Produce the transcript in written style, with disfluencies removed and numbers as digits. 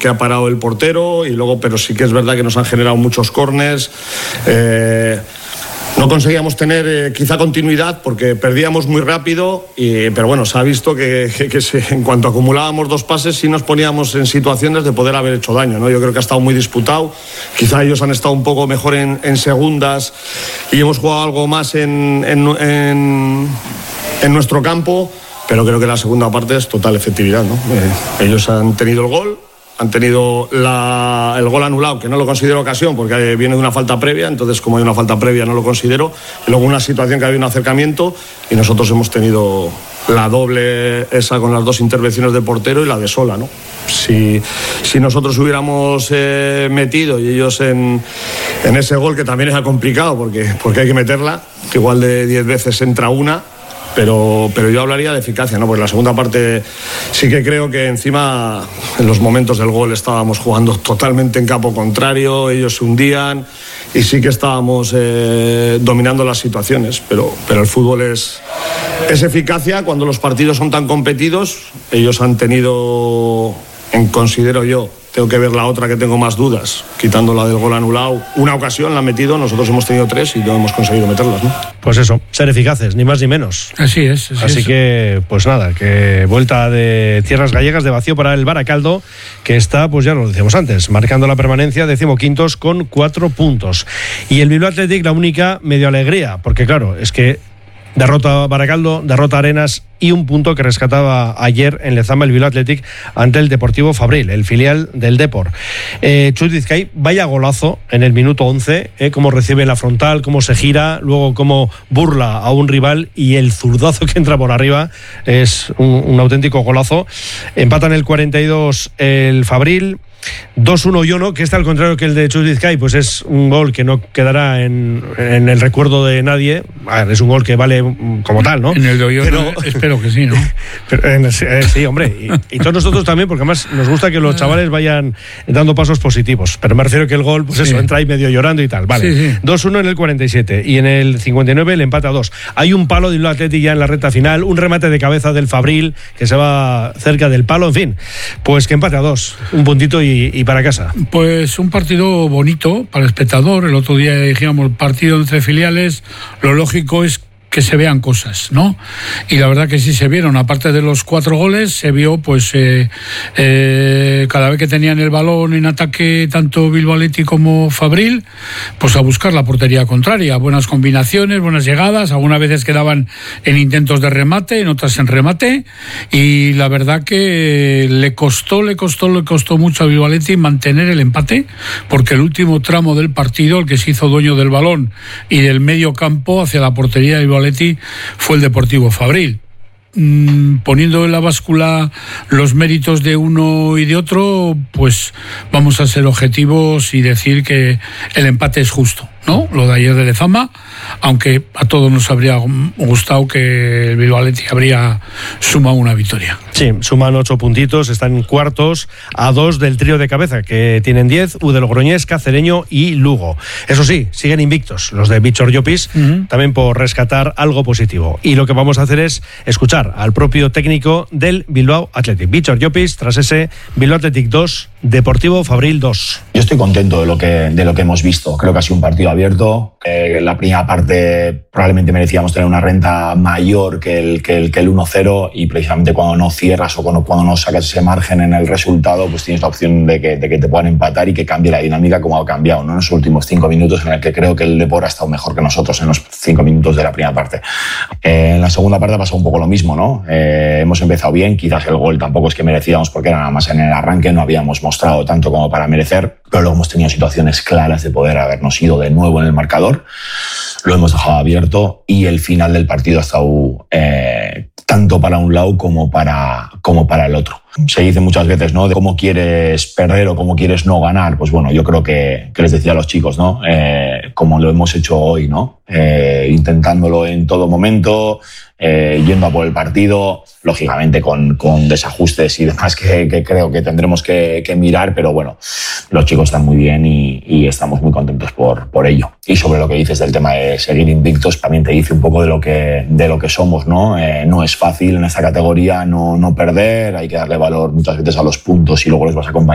que ha parado el portero, y luego, pero sí que es verdad que nos han generado muchos córners. No conseguíamos tener quizá continuidad porque perdíamos muy rápido, pero bueno, se ha visto que en cuanto acumulábamos 2 pases sí nos poníamos en situaciones de poder haber hecho daño, ¿no? Yo creo que ha estado muy disputado, quizá ellos han estado un poco mejor en segundas y hemos jugado algo más en nuestro campo, pero creo que la segunda parte es total efectividad, ¿no? Ellos han tenido el gol, han tenido el gol anulado, que no lo considero ocasión porque viene de una falta previa, entonces como hay una falta previa no lo considero, y luego una situación que había un acercamiento y nosotros hemos tenido la doble esa con las 2 intervenciones de portero y la de Sola, ¿no? Si nosotros hubiéramos metido y ellos en ese gol, que también era complicado porque hay que meterla, que igual de 10 veces entra una. Pero yo hablaría de eficacia, ¿no? Porque la segunda parte sí que creo que encima en los momentos del gol estábamos jugando totalmente en campo contrario, ellos se hundían y sí que estábamos dominando las situaciones, pero el fútbol es eficacia cuando los partidos son tan competidos. Ellos han tenido, considero yo, tengo que ver la otra que tengo más dudas, quitando la del gol anulado, una ocasión la han metido, nosotros hemos tenido 3 y no hemos conseguido meterlas, ¿no? Pues eso, ser eficaces, ni más ni menos. Así es. Así que, pues nada, que vuelta de tierras gallegas de vacío para el Baracaldo, que está, pues ya lo decíamos antes, marcando la permanencia, 15º con 4 puntos. Y el Bilbao Athletic, la única medio alegría, porque claro, es que derrota Baracaldo, derrota Arenas y un punto que rescataba ayer en Lezama el Bilbao Athletic ante el Deportivo Fabril, el filial del Depor. Chus Vizcay, vaya golazo en el minuto 11, cómo recibe la frontal, cómo se gira, luego cómo burla a un rival y el zurdazo que entra por arriba es un auténtico golazo. Empatan el 42 el Fabril. 2-1 Yono, que está al contrario que el de Chus Vizcay, pues es un gol que no quedará en el recuerdo de nadie. A ver, es un gol que vale como tal, ¿no? En el de Oyono espero que sí, ¿no? Pero, sí, hombre, y todos nosotros también, porque además nos gusta que los chavales vayan dando pasos positivos, pero me refiero que el gol, pues eso, entra ahí medio llorando y tal, vale. Sí. 2-1 en el 47 y en el 59 el empate a 2. Hay un palo de Bilbao Athletic ya en la recta final, un remate de cabeza del Fabril que se va cerca del palo, en fin, pues que empate a 2, un puntito y para casa. Pues un partido bonito para el espectador. El otro día dijimos partido entre filiales, lo lógico es que se vean cosas, ¿no? Y la verdad que sí se vieron, aparte de los 4 goles, se vio pues cada vez que tenían el balón en ataque tanto Bilbao Athletic como Fabril, pues a buscar la portería contraria, buenas combinaciones, buenas llegadas, algunas veces quedaban en intentos de remate, en otras en remate, y la verdad que le costó mucho a Bilbao Athletic mantener el empate, porque el último tramo del partido, el que se hizo dueño del balón y del medio campo hacia la portería de Bilbao Athletic fue el Deportivo Fabril. Poniendo en la báscula los méritos de uno y de otro, pues vamos a ser objetivos y decir que el empate es justo, ¿no? Lo de ayer de Lezama, aunque a todos nos habría gustado que el Bilbao Athletic habría sumado una victoria. Sí, suman 8 puntitos, están en cuartos a 2 del trío de cabeza, que tienen 10, U de Logroñés, Cacereño y Lugo. Eso sí, siguen invictos los de Víctor Llopis, también por rescatar algo positivo. Y lo que vamos a hacer es escuchar al propio técnico del Bilbao Athletic, Víctor Llopis, tras ese Bilbao Athletic 2, Deportivo Fabril 2. Yo estoy contento de lo que hemos visto. Creo que ha sido un partido abierto. La primera parte probablemente merecíamos tener una renta mayor que el 1-0, y precisamente cuando no cierras o cuando no sacas ese margen en el resultado, pues tienes la opción de que te puedan empatar y que cambie la dinámica como ha cambiado, ¿no? En los últimos 5 minutos, en el que creo que el Depor ha estado mejor que nosotros en los 5 minutos de la primera parte. En la segunda parte ha pasado un poco lo mismo, ¿no? Hemos empezado bien, quizás el gol tampoco es que merecíamos porque era nada más en el arranque, no habíamos mostrado tanto como para merecer, pero luego hemos tenido situaciones claras de poder habernos ido de nuevo en el marcador, lo hemos dejado abierto y el final del partido ha estado tanto para un lado como para el otro. Se dice muchas veces, ¿no?, de cómo quieres perder o cómo quieres no ganar. Pues bueno, yo creo que les decía a los chicos, ¿no?, como lo hemos hecho hoy, ¿no?, intentándolo en todo momento, yendo a por el partido, lógicamente con desajustes y demás que creo que tendremos que mirar, pero bueno, los chicos están muy bien y estamos muy contentos por ello. Y sobre lo que dices del tema de seguir invictos, también te dice un poco de lo que somos, ¿no? No es fácil en esta categoría no perder, hay que darle valor muchas veces a los puntos y luego les vas a acompañar